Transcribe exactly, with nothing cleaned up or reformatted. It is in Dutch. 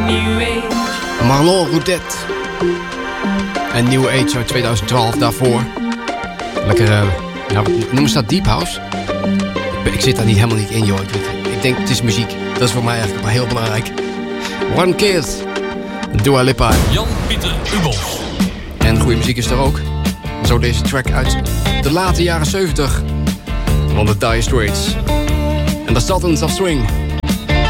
Marlon Roudet. En New Age uit tweeduizend twaalf daarvoor. Lekker, uh, ja, wat noemen ze dat? Deep House? Ik, ik zit daar niet helemaal niet in, joh. Ik, ik denk, het is muziek. Dat is voor mij eigenlijk wel heel belangrijk. One Kiss. Dua Lipa. Jan-Pieter Ubos. En goede muziek is er ook. Zo deze track uit de late jaren zeventig van de Dire Straits. En The Sultans of Swing.